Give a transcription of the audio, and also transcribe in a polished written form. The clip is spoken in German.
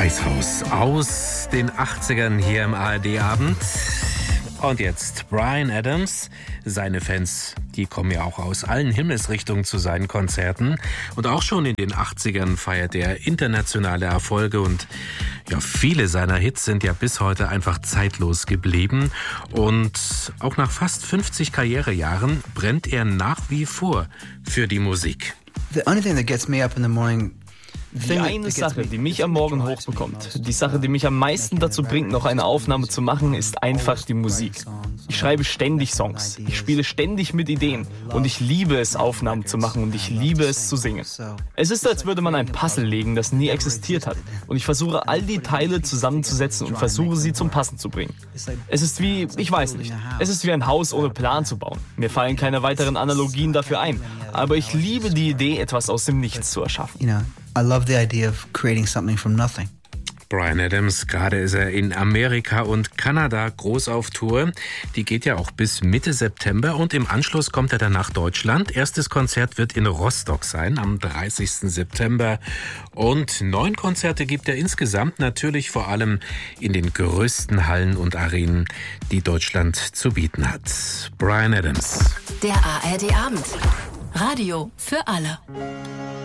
Weißhaus aus den 80ern hier im ARD-Abend. Und jetzt Bryan Adams. Seine Fans, die kommen ja auch aus allen Himmelsrichtungen zu seinen Konzerten. Und auch schon in den 80ern feiert er internationale Erfolge. Und ja, viele seiner Hits sind ja bis heute einfach zeitlos geblieben. Und auch nach fast 50 Karrierejahren brennt er nach wie vor für die Musik. The only thing that gets me up in the morning. Die eine Sache, die mich am Morgen hochbekommt, die Sache, die mich am meisten dazu bringt, noch eine Aufnahme zu machen, ist einfach die Musik. Ich schreibe ständig Songs, ich spiele ständig mit Ideen und ich liebe es, Aufnahmen zu machen und ich liebe es zu singen. Es ist, als würde man ein Puzzle legen, das nie existiert hat und ich versuche, all die Teile zusammenzusetzen und versuche, sie zum Passen zu bringen. Es ist wie, ich weiß nicht, es ist wie ein Haus ohne Plan zu bauen. Mir fallen keine weiteren Analogien dafür ein, aber ich liebe die Idee, etwas aus dem Nichts zu erschaffen. I love the idea of creating something from nothing. Bryan Adams, gerade ist er in Amerika und Kanada groß auf Tour. Die geht ja auch bis Mitte September und im Anschluss kommt er dann nach Deutschland. Erstes Konzert wird in Rostock sein am 30. September. Und 9 Konzerte gibt er insgesamt, natürlich vor allem in den größten Hallen und Arenen, die Deutschland zu bieten hat. Bryan Adams. Der ARD-Abend. Radio für alle.